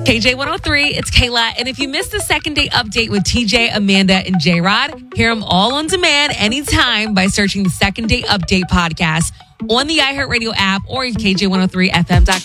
KJ103, it's Kayla. And if you missed the second date update with TJ, Amanda, and J-Rod, hear them all on demand anytime by searching the Second Date Update podcast on the iHeartRadio app or KJ103FM.com.